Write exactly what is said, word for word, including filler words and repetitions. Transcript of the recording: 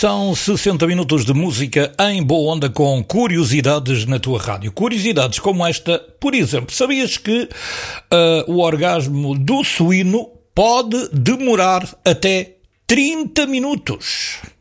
São sessenta minutos de música em boa onda com curiosidades na tua rádio. Curiosidades como esta, por exemplo, sabias que uh, o orgasmo do suíno pode demorar até trinta minutos?